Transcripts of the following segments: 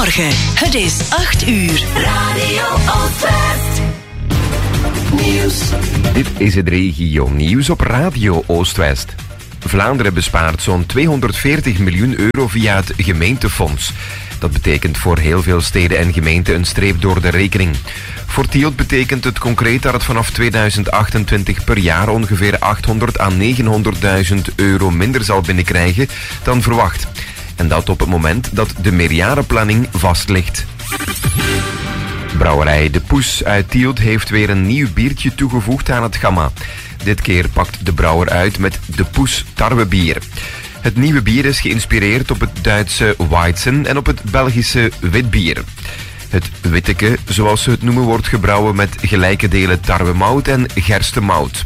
Goedemorgen, het is 8 uur. Radio Oostwest. Nieuws. Dit is het regio nieuws op Radio Oostwest. Vlaanderen bespaart zo'n 240 miljoen euro via het gemeentefonds. Dat betekent voor heel veel steden en gemeenten een streep door de rekening. Voor Tielt betekent het concreet dat het vanaf 2028 per jaar ongeveer 800 à 900.000 euro minder zal binnenkrijgen dan verwacht. En dat op het moment dat de meerjarenplanning vast ligt. Brouwerij De Poes uit Tielt heeft weer een nieuw biertje toegevoegd aan het gamma. Dit keer pakt de brouwer uit met De Poes tarwebier. Het nieuwe bier is geïnspireerd op het Duitse Weizen en op het Belgische witbier. Het witteke, zoals ze het noemen, wordt gebrouwen met gelijke delen tarwemout en gerstemout.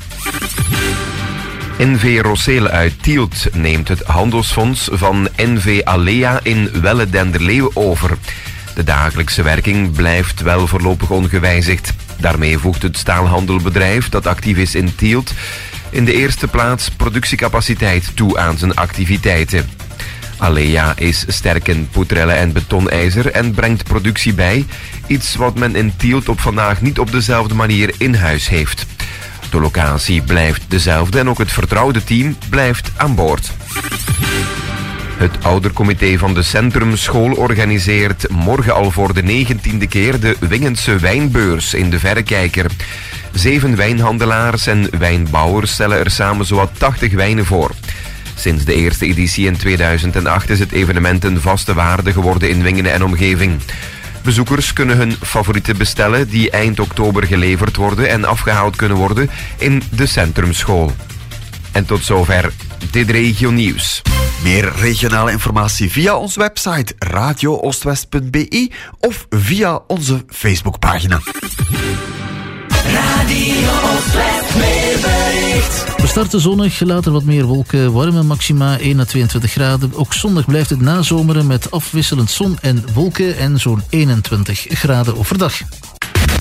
NV Rosselen uit Tielt neemt het handelsfonds van NV Alea in Welle-Denderleeuw over. De dagelijkse werking blijft wel voorlopig ongewijzigd. Daarmee voegt het staalhandelbedrijf dat actief is in Tielt in de eerste plaats productiecapaciteit toe aan zijn activiteiten. Alea is sterk in poetrellen en betonijzer en brengt productie bij, iets wat men in Tielt op vandaag niet op dezelfde manier in huis heeft. De locatie blijft dezelfde en ook het vertrouwde team blijft aan boord. Het oudercomité van de Centrumschool organiseert morgen al voor de 19e keer de Wingense Wijnbeurs in de Verrekijker. 7 wijnhandelaars en wijnbouwers stellen er samen zowat 80 wijnen voor. Sinds de eerste editie in 2008 is het evenement een vaste waarde geworden in Wingenen en omgeving. Bezoekers kunnen hun favorieten bestellen die eind oktober geleverd worden en afgehaald kunnen worden in de Centrumschool. En tot zover dit regio nieuws. Meer regionale informatie via onze website radiooostwest.be of via onze Facebookpagina. Radio Oostwest weerbericht. We starten zonnig, later wat meer wolken, warme maxima 1 à 22 graden. Ook zondag blijft het nazomeren met afwisselend zon en wolken en zo'n 21 graden overdag.